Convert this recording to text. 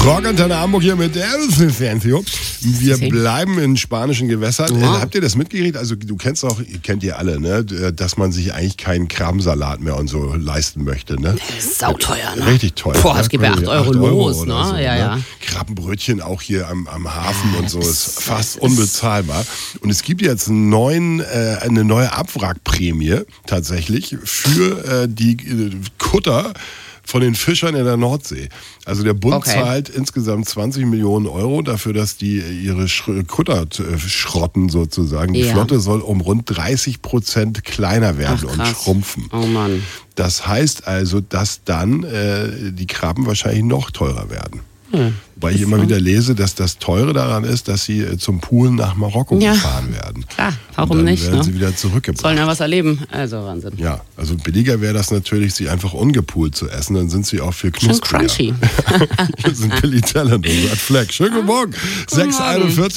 Rockantenne Hamburg hier mit Elfenfernseher. Wir bleiben in spanischen Gewässern. Habt ihr das mitgekriegt? Also du kennt ihr alle, ne? Dass man sich eigentlich keinen Krabbensalat mehr und so leisten möchte, ne? Das ist sauteuer, ne? Richtig teuer. Boah, es geht bei 8 Euro los, ne? So, ja. Krabbenbrötchen auch hier am Hafen und so ist fast unbezahlbar. Und es gibt jetzt eine neue Abwrackprämie tatsächlich für die Kutter von den Fischern in der Nordsee. Also der Bund zahlt insgesamt 20 Millionen Euro dafür, dass die ihre Kutter schrotten sozusagen. Die Flotte soll um rund 30% kleiner werden und schrumpfen. Oh Mann. Das heißt also, dass dann die Krabben wahrscheinlich noch teurer werden. Weil ich immer wieder lese, dass das Teure daran ist, dass sie zum Pool nach Marokko gefahren werden. Klar, warum dann nicht? Werden sie wieder zurückgebracht. Sollen ja was erleben. Also Wahnsinn. Ja, also billiger wäre das natürlich, sie einfach ungepoolt zu essen. Dann sind sie auch viel knuspriger. Schön crunchy. Hier sind Billy Talent und Red Flag. Schönen guten Morgen. 6:41.